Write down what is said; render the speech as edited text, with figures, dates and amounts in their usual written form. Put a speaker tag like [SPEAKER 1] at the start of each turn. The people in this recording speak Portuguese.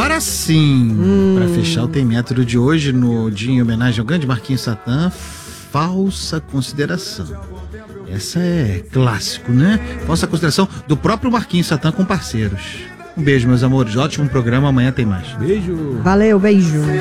[SPEAKER 1] agora sim, para fechar o Tem Método de hoje, no dia em homenagem ao grande Marquinhos Satã, falsa consideração. Essa é clássico, né? Falsa consideração do próprio Marquinhos Satã com parceiros. Um beijo, meus amores. Ótimo programa. Amanhã tem mais.
[SPEAKER 2] Beijo.
[SPEAKER 3] Valeu, beijo.